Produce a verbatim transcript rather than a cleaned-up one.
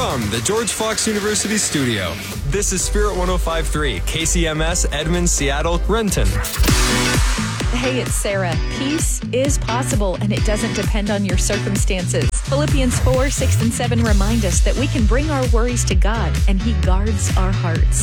from the George Fox University studio, this is Spirit one oh five point three, K C M S, Edmond, Seattle, Renton. Hey, it's Sarah. Peace is possible, and it doesn't depend on your circumstances. Philippians four, six, and seven remind us that we can bring our worries to God, and He guards our hearts.